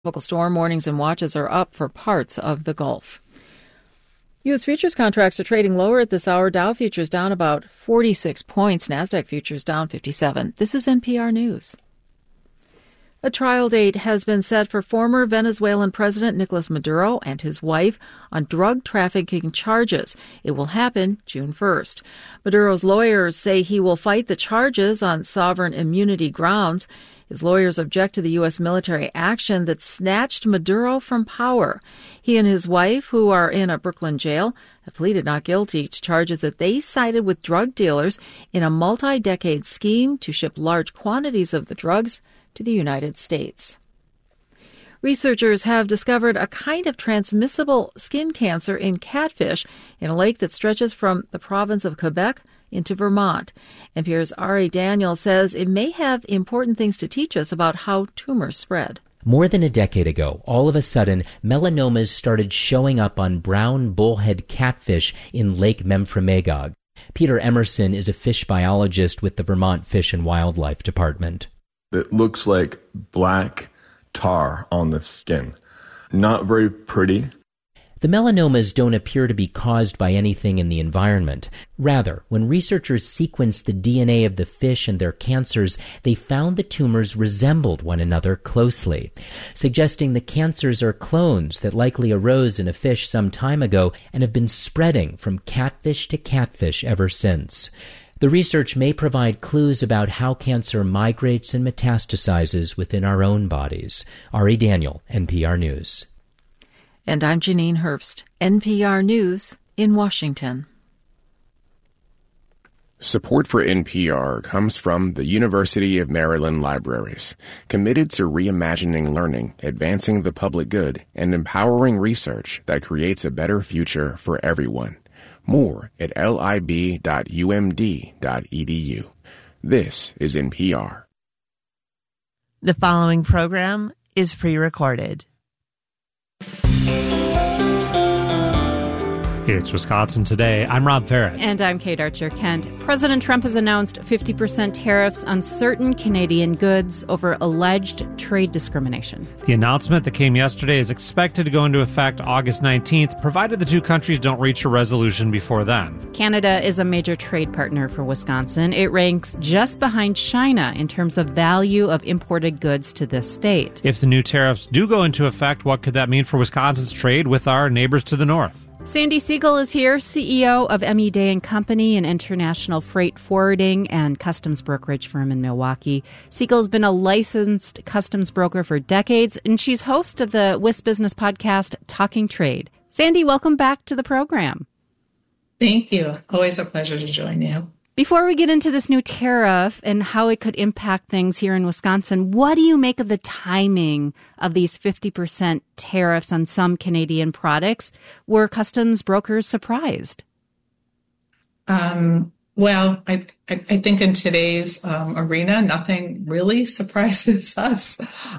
Tropical storm warnings and watches are up for parts of the Gulf. U.S. futures contracts are trading lower at this hour. Dow futures down about 46 points. NASDAQ futures down 57. This is NPR News. A trial date has been set for former Venezuelan President Nicolas Maduro and his wife on drug trafficking charges. It will happen June 1st. Maduro's lawyers say he will fight the charges on sovereign immunity grounds. His lawyers object to the U.S. military action that snatched Maduro from power. He and his wife, who are in a Brooklyn jail, have pleaded not guilty to charges that they sided with drug dealers in a multi-decade scheme to ship large quantities of the drugs to the United States. Researchers have discovered a kind of transmissible skin cancer in catfish in a lake that stretches from the province of Quebec into Vermont. NPR's Ari Daniel says it may have important things to teach us about how tumors spread. More than a decade ago, all of a sudden, melanomas started showing up on brown bullhead catfish in Lake Memphremagog. Peter Emerson is a fish biologist with the Vermont Fish and Wildlife Department. It looks like black tar on the skin. Not very pretty. The melanomas don't appear to be caused by anything in the environment. Rather, when researchers sequenced the DNA of the fish and their cancers, they found the tumors resembled one another closely, suggesting the cancers are clones that likely arose in a fish some time ago and have been spreading from catfish to catfish ever since. The research may provide clues about how cancer migrates and metastasizes within our own bodies. Ari Daniel, NPR News. And I'm Janine Herbst, NPR News in Washington. Support for NPR comes from the University of Maryland Libraries, committed to reimagining learning, advancing the public good, and empowering research that creates a better future for everyone. More at lib.umd.edu. This is NPR. The following program is pre-recorded. It's Wisconsin Today. I'm Rob Farrett. And I'm Kate Archer-Kent. President Trump has announced 50% tariffs on certain Canadian goods over alleged trade discrimination. The announcement that came yesterday is expected to go into effect August 19th, provided the two countries don't reach a resolution before then. Canada is a major trade partner for Wisconsin. It ranks just behind China in terms of value of imported goods to this state. If the new tariffs do go into effect, what could that mean for Wisconsin's trade with our neighbors to the north? Sandy Siegel is here, CEO of M.E. Day & Company, an international freight forwarding and customs brokerage firm in Milwaukee. Siegel's been a licensed customs broker for decades, and she's host of the WIS Business podcast, Talking Trade. Sandy, welcome back to the program. Thank you. Always a pleasure to join you. Before we get into this new tariff and how it could impact things here in Wisconsin, what do you make of the timing of these 50% tariffs on some Canadian products? Were customs brokers surprised? Well, I think in today's arena, nothing really surprises us.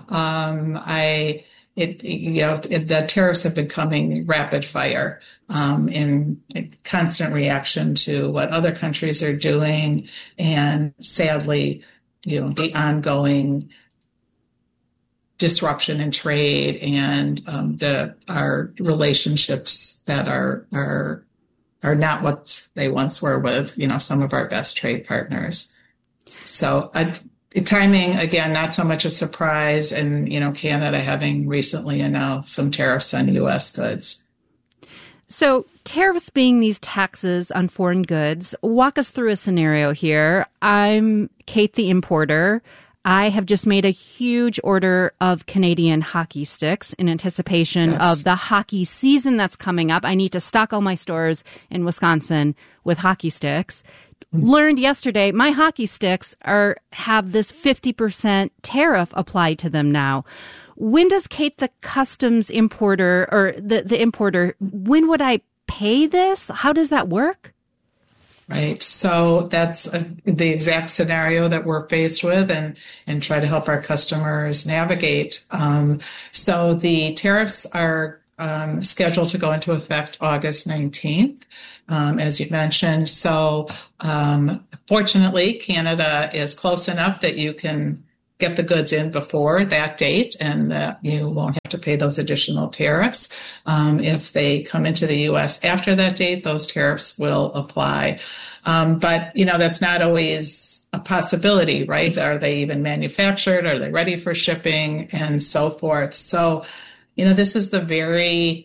The tariffs have been coming rapid fire in constant reaction to what other countries are doing, and sadly, the ongoing disruption in trade and our relationships that are not what they once were with some of our best trade partners. So timing, again, not so much a surprise, and Canada having recently announced some tariffs on U.S. goods. So tariffs being these taxes on foreign goods, walk us through a scenario here. I'm Kate, the importer. I have just made a huge order of Canadian hockey sticks in anticipation of the hockey season that's coming up. I need to stock all my stores in Wisconsin with hockey sticks. Learned yesterday, my hockey sticks have this 50% tariff applied to them now. When does Kate, the customs importer, or the importer, when would I pay this? How does that work? Right. So that's the exact scenario that we're faced with and try to help our customers navigate. So the tariffs are scheduled to go into effect August 19th, as you mentioned. So fortunately, Canada is close enough that you can get the goods in before that date, and you won't have to pay those additional tariffs. If they come into the U.S. after that date, those tariffs will apply. But, that's not always a possibility, right? Are they even manufactured? Are they ready for shipping? And so forth. So, this is the very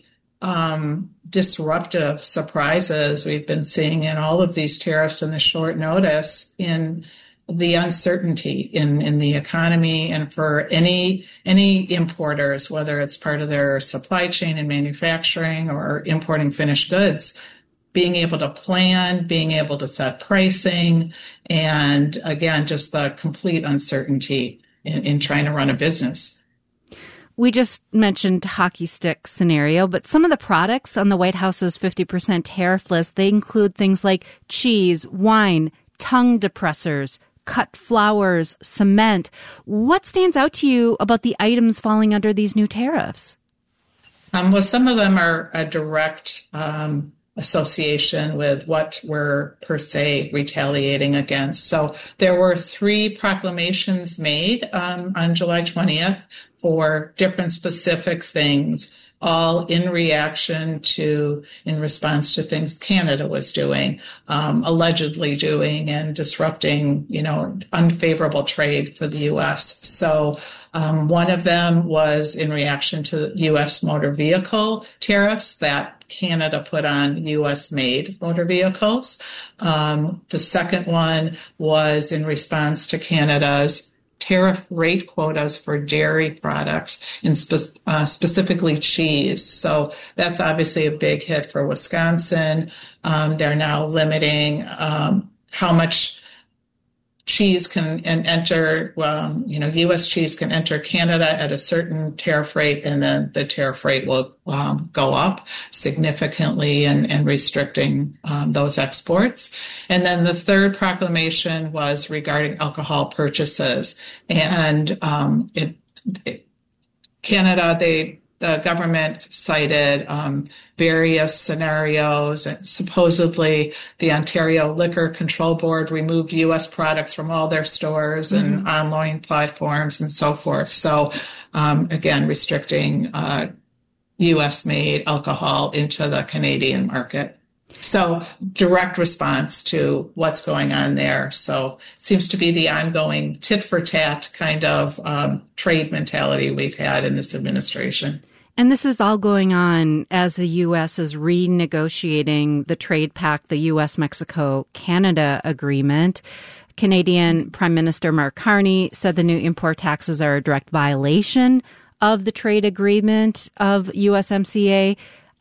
disruptive surprises we've been seeing in all of these tariffs in the short notice, in the uncertainty in the economy, and for any importers, whether it's part of their supply chain in manufacturing or importing finished goods, being able to plan, being able to set pricing, and again, just the complete uncertainty in trying to run a business. We just mentioned hockey stick scenario, but some of the products on the White House's 50% tariff list, they include things like cheese, wine, tongue depressors, cut flowers, cement. What stands out to you about the items falling under these new tariffs? Well, some of them are a direct association with what we're per se retaliating against. So there were 3 proclamations made on July 20th for different specific things, all in response to things Canada was doing, allegedly doing, and disrupting, unfavorable trade for the U.S. So one of them was in reaction to U.S. motor vehicle tariffs that Canada put on U.S.-made motor vehicles. The second one was in response to Canada's tariff rate quotas for dairy products, and specifically cheese. So that's obviously a big hit for Wisconsin. They're now limiting how much cheese can enter, U.S. cheese can enter Canada at a certain tariff rate, and then the tariff rate will go up significantly and restricting those exports. And then the third proclamation was regarding alcohol purchases. And Canada, the government cited various scenarios. Supposedly, the Ontario Liquor Control Board removed U.S. products from all their stores and online platforms and so forth. So, again, restricting U.S.-made alcohol into the Canadian market. So, direct response to what's going on there. So, seems to be the ongoing tit-for-tat kind of trade mentality we've had in this administration. And this is all going on as the U.S. is renegotiating the trade pact, the U.S.-Mexico-Canada agreement. Canadian Prime Minister Mark Carney said the new import taxes are a direct violation of the trade agreement of USMCA.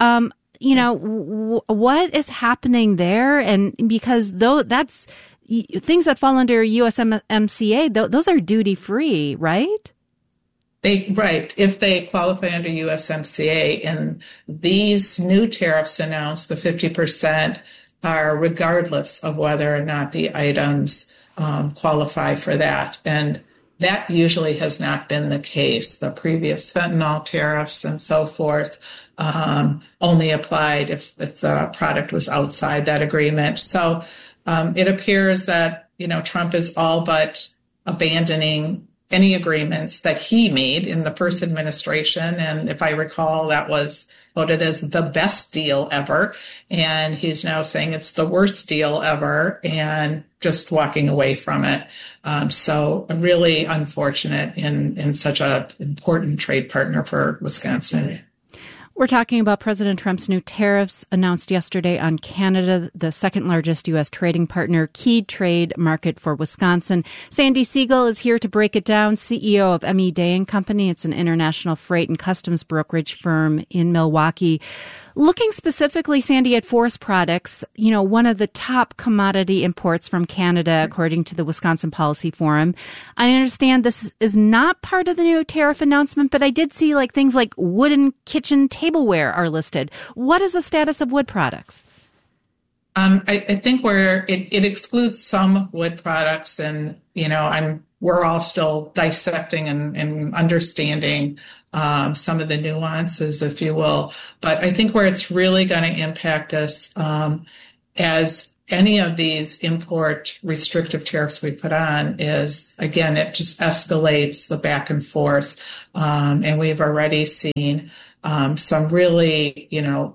What is happening there? And because that's things that fall under USMCA, those are duty-free, right? Right. If they qualify under USMCA, and these new tariffs announced, the 50% are regardless of whether or not the items qualify for that. And that usually has not been the case. The previous fentanyl tariffs and so forth only applied if the product was outside that agreement. So it appears that, Trump is all but abandoning any agreements that he made in the first administration. And if I recall, that was voted as the best deal ever. And he's now saying it's the worst deal ever and just walking away from it. So really unfortunate in such an important trade partner for Wisconsin. We're talking about President Trump's new tariffs announced yesterday on Canada, the second largest U.S. trading partner, key trade market for Wisconsin. Sandy Siegel is here to break it down, CEO of M.E. Day & Company. It's an international freight and customs brokerage firm in Milwaukee. Looking specifically, Sandy, at forest products, one of the top commodity imports from Canada, according to the Wisconsin Policy Forum. I understand this is not part of the new tariff announcement, but I did see things like wooden kitchen tableware are listed. What is the status of wood products? I think it excludes some wood products, and we're all still dissecting and understanding some of the nuances, if you will. But I think where it's really going to impact us as any of these import restrictive tariffs we put on is, again, it just escalates the back and forth. And we've already seen some really,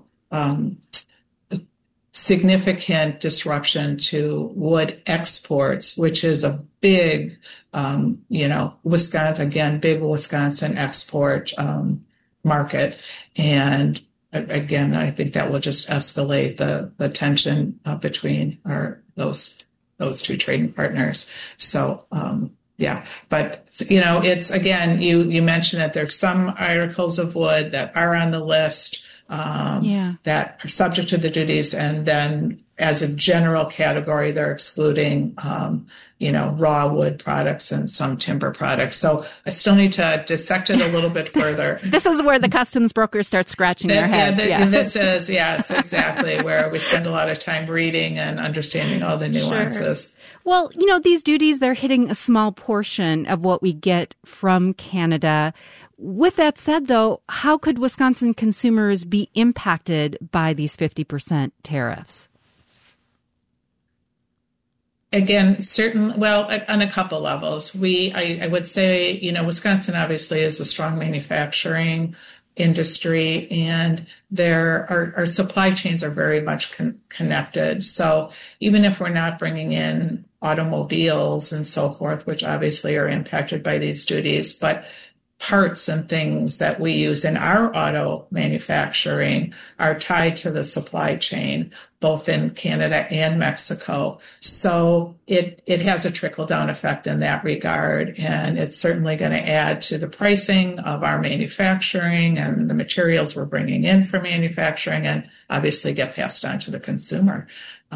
significant disruption to wood exports, which is a big, big Wisconsin export market. And again, I think that will just escalate the tension between those two trading partners. So, but it's, again, you mentioned that there's some articles of wood that are on the list that are subject to the duties, and then as a general category, they're excluding, raw wood products and some timber products. So I still need to dissect it a little bit further. This is where the customs brokers start scratching their heads. This is, yes, exactly, where we spend a lot of time reading and understanding all the nuances. Sure. Well, these duties, they're hitting a small portion of what we get from Canada. With that said, though, how could Wisconsin consumers be impacted by these 50% tariffs? Again, on a couple levels. I would say, Wisconsin obviously is a strong manufacturing industry, and our supply chains are very much connected. So even if we're not bringing in automobiles and so forth, which obviously are impacted by these duties, but parts and things that we use in our auto manufacturing are tied to the supply chain, both in Canada and Mexico. So it has a trickle-down effect in that regard, and it's certainly going to add to the pricing of our manufacturing and the materials we're bringing in for manufacturing, and obviously get passed on to the consumer.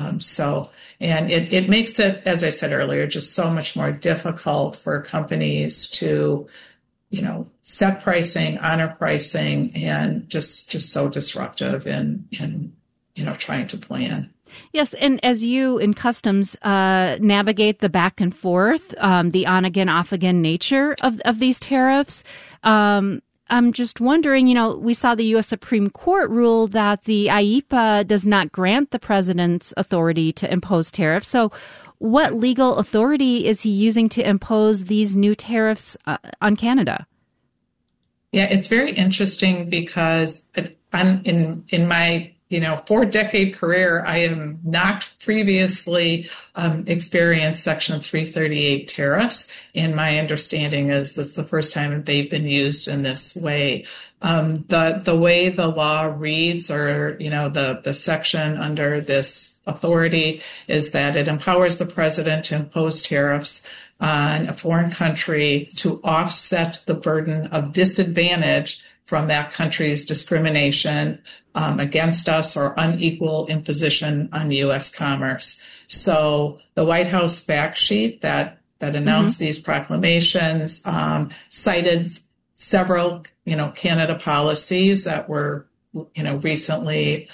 And it makes it, as I said earlier, just so much more difficult for companies to set pricing, honor pricing, and just so disruptive in trying to plan. Yes, and as you in customs navigate the back and forth, the on-again, off-again nature of these tariffs, I'm just wondering, we saw the U.S. Supreme Court rule that the IEEPA does not grant the president's authority to impose tariffs. So what legal authority is he using to impose these new tariffs on Canada? Yeah, it's very interesting because in my 4-decade career, I have not previously experienced Section 338 tariffs, and my understanding is this is the first time that they've been used in this way. The way the law reads, or the section under this authority, is that it empowers the president to impose tariffs on a foreign country to offset the burden of disadvantage from that country's discrimination against us or unequal imposition on U.S. commerce. So the White House fact sheet that announced these proclamations cited several, Canada policies that were, recently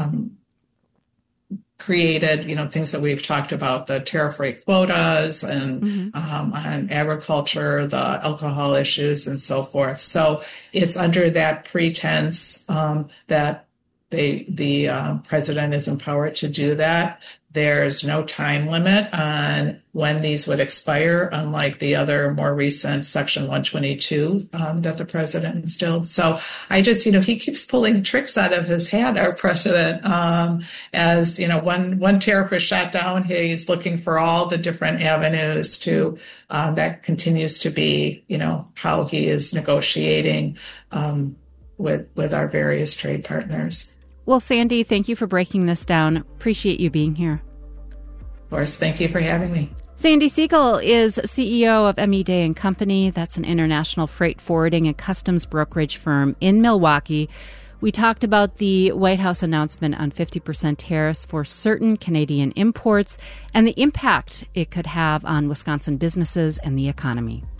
created, things that we've talked about, the tariff rate quotas and on agriculture, the alcohol issues and so forth. So it's under that pretense that the president is empowered to do that. There's no time limit on when these would expire, unlike the other more recent Section 122 that the president instilled. So I just, he keeps pulling tricks out of his hat, our president. As, one tariff is shot down, he's looking for all the different avenues to, that continues to be, how he is negotiating with our various trade partners. Well, Sandy, thank you for breaking this down. Appreciate you being here. Of course. Thank you for having me. Sandy Siegel is CEO of M.E. Day & Company. That's an international freight forwarding and customs brokerage firm in Milwaukee. We talked about the White House announcement on 50% tariffs for certain Canadian imports and the impact it could have on Wisconsin businesses and the economy.